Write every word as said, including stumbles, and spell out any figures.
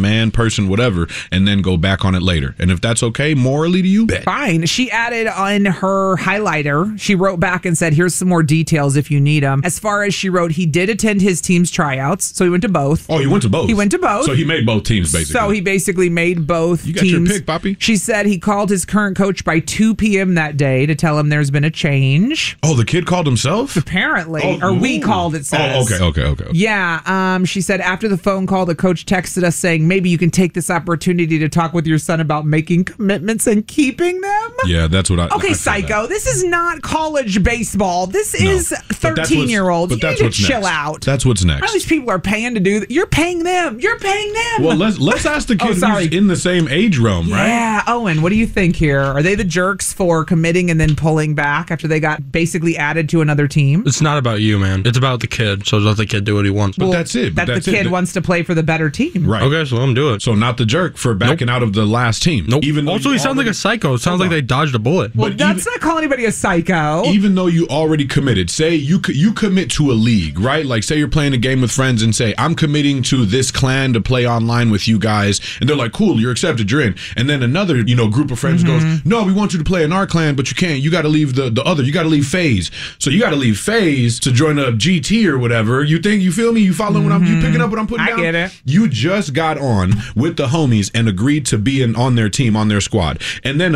man, person, whatever, and then go back on it later. And if that's okay, morally to you, bet. Fine. She added on her highlighter, she wrote back and said, here's some more details if you need them. As far as she wrote, he did attend his team's tryouts, so he went to both. Oh, he went to both? He went to both. So he made both teams, basically. So he basically made both you got teams. your pick, Poppy. She said he called his current coach by two p.m. that day to tell him there's been a change. Oh, the kid called himself? Apparently. Oh, or we ooh. called, it says. Oh, okay, okay, okay. Yeah. Um, she said after the phone call, the coach texted us saying, maybe you can take this opportunity to talk with your son about making commitments and keeping them. Yeah, that's what I... Okay, I psycho. that. This is not college baseball. This No, is thirteen-year-olds. You need to chill next. out. That's what's next. All these people are paying to do that. You're paying them. You're paying them. Well, let's let's ask the kid oh, sorry. who's in the same age realm, right? Yeah, Owen, what do you think here? Are they the jerks for committing and then pulling back after they got basically added to another team? It's not about you, man. It's about the kid. So let the kid do what he wants. But Well, that's it. But that that's the kid it. wants to play for the better team. Right. Okay, so let him do it. So not the jerk for backing Nope. out of the last team. Nope. Even though also, you he sounds already- like a psycho. It sounds Hold like on. they dodged a bullet. Well, But that's even- not calling anybody a psycho. Even though you already committed, say you co- you commit to a league, right? Like say you're playing a game with friends and say, I'm committing to this clan to play online with you guys. And they're like, cool, you're accepted, you're in. And then another, you know, group of friends Mm-hmm. goes, no, we want you to play in our clan, but you can't. You got to leave the, the other. You got to leave FaZe. So you got to leave FaZe to join a G T or whatever. You think, you feel me? You following what I'm, you picking up what I'm putting I down? get it. You just got on with the homies and agreed to be in, on their team, on their squad. And then